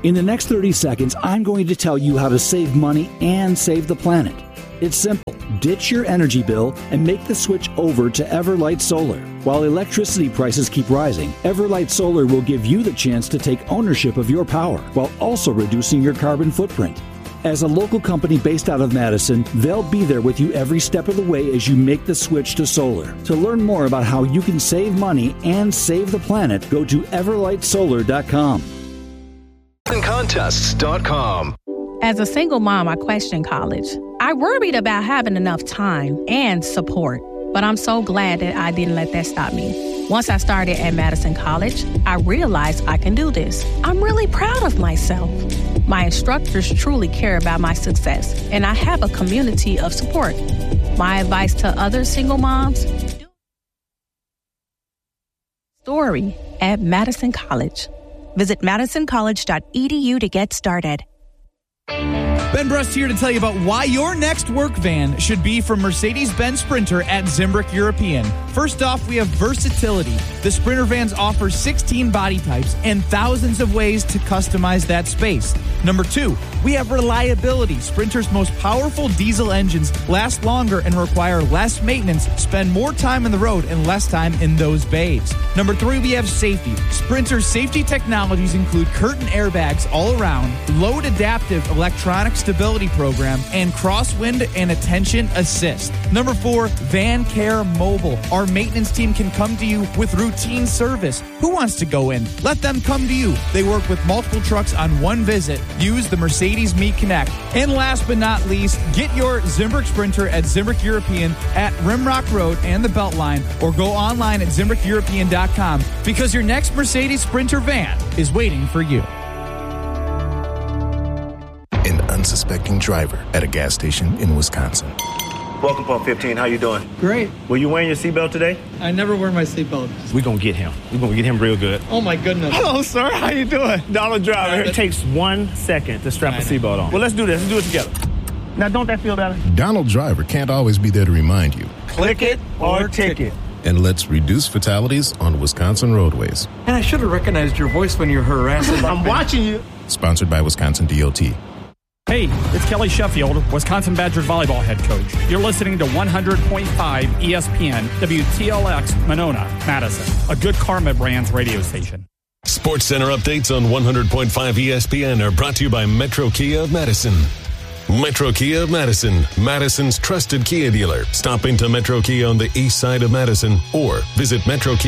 In the next 30 seconds, I'm going to tell you how to save money and save the planet. It's simple. Ditch your energy bill and make the switch over to Everlight Solar. While electricity prices keep rising, Everlight Solar will give you the chance to take ownership of your power while also reducing your carbon footprint. As a local company based out of Madison, they'll be there with you every step of the way as you make the switch to solar. To learn more about how you can save money and save the planet, go to everlightsolar.com. Contests.com. As a single mom, I questioned college. I worried about having enough time and support, but I'm so glad that I didn't let that stop me. Once I started at Madison College, I realized I can do this. I'm really proud of myself. My instructors truly care about my success, and I have a community of support. My advice to other single moms: story at Madison College. Visit madisoncollege.edu to get started. Ben Brust here to tell you about why your next work van should be from Mercedes-Benz Sprinter at Zimbrick European. First off, we have versatility. The Sprinter vans offer 16 body types and thousands of ways to customize that space. Number 2, we have reliability. Sprinter's most powerful diesel engines last longer and require less maintenance, spend more time on the road and less time in those bays. Number 3, we have safety. Sprinter's safety technologies include curtain airbags all around, load adaptive electronic stability program, and crosswind and attention assist. Number 4, Van Care Mobile. Our maintenance team can come to you with routine service. Who wants to go in? Let them come to you. They work with multiple trucks on one visit. Use the Mercedes Me Connect. And last but not least, get your Zimbrick Sprinter at Zimbrick European at Rimrock Road and the Beltline, or go online at ZimbrickEuropean.com, because your next Mercedes Sprinter van is waiting for you. An unsuspecting driver at a gas station in Wisconsin. Welcome, Pump 15. How you doing? Great. Were you wearing your seatbelt today? I never wear my seatbelt. We're going to get him. We're going to get him real good. Oh, my goodness. Hello, sir. How you doing? Donald Driver. It takes 1 second to strap a seatbelt on. Well, let's do this. Let's do it together. Now, don't that feel better? Donald Driver can't always be there to remind you. Click it or ticket. And let's reduce fatalities on Wisconsin roadways. And I should have recognized your voice when you're harassing. I'm watching you. Sponsored by Wisconsin DOT. Hey, it's Kelly Sheffield, Wisconsin Badger volleyball head coach. You're listening to 100.5 ESPN, WTLX, Monona, Madison, a good Karma Brands radio station. Sports Center updates on 100.5 ESPN are brought to you by Metro Kia of Madison. Metro Kia of Madison, Madison's trusted Kia dealer. Stop into Metro Kia on the east side of Madison or visit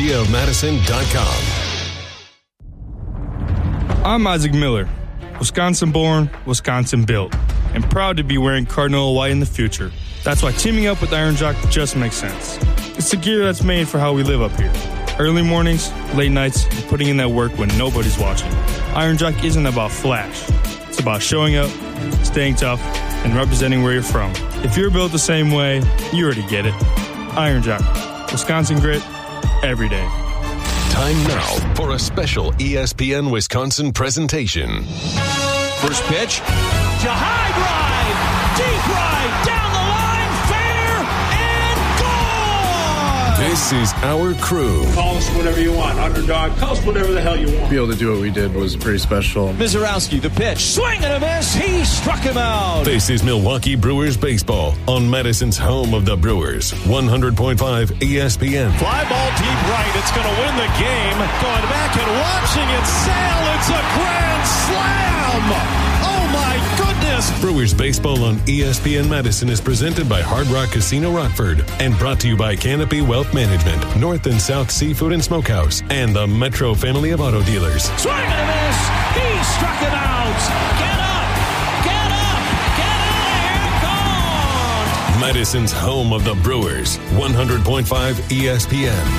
metrokiaofmadison.com. I'm Isaac Miller, Wisconsin born, Wisconsin built, and proud to be wearing Cardinal white in the future. That's why teaming up with Iron Jock just makes sense. It's the gear that's made for how we live up here. Early mornings, late nights, and putting in that work when nobody's watching. Iron Jock isn't about flash. It's about showing up, staying tough, and representing where you're from. If you're built the same way, you already get it. Iron Jock, Wisconsin grit, every day. Time now for a special ESPN Wisconsin presentation. First pitch to high drive, deep right, down the line, fair and gone! This is our crew. Call us whatever you want, underdog. Call us whatever the hell you want. To be able to do what we did was pretty special. Mizorowski, the pitch, swing and a miss. He struck him out. This is Milwaukee Brewers baseball on Madison's home of the Brewers, 100.5 ESPN. Fly ball deep right. It's going to win the game. Going back and watching it sail. It's a grand slam. Oh, my goodness. Brewers baseball on ESPN Madison is presented by Hard Rock Casino Rockford and brought to you by Canopy Wealth Management, North and South Seafood and Smokehouse, and the Metro family of auto dealers. Swing and a miss. He struck him out. Get up. Get up. Get out of here. Gone. Madison's home of the Brewers, 100.5 ESPN.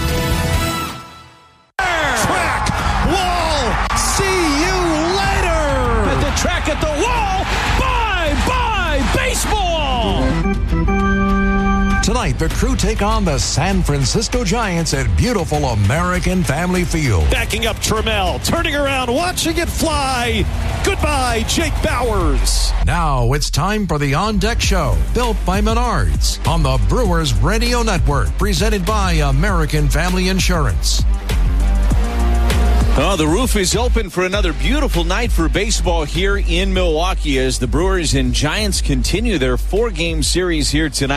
Track. Wall. See you later. At the track, at the wall. Bye-bye baseball. Tonight, the Crew take on the San Francisco Giants at beautiful American Family Field. Backing up Trammell, turning around, watching it fly. Goodbye, Jake Bowers. Now it's time for the On Deck Show, built by Menards, on the Brewers Radio Network, presented by American Family Insurance. The roof is open for another beautiful night for baseball here in Milwaukee as the Brewers and Giants continue their 4-game series here tonight.